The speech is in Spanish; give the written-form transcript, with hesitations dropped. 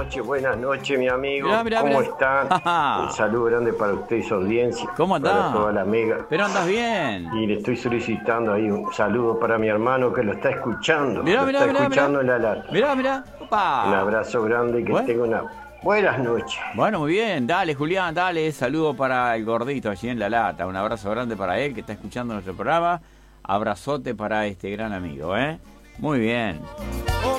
buenas noches, mi amigo. Mirá, ¿Cómo mirá. está? Un saludo grande para usted y su audiencia. ¿Cómo andás? Para toda la amiga. Pero andas bien. Y le estoy solicitando ahí un saludo para mi hermano que lo está escuchando. Mirá, lo mirá, está mirá, escuchando mirá. en la lata. Mirá. Opa. Un abrazo grande y que Bueno. tenga una buenas noches. Bueno, muy bien. Dale, Julián, dale. Saludo para el gordito allí en La Lata. Un abrazo grande para él que está escuchando nuestro programa. Abrazote para este gran amigo, ¿eh? Muy bien.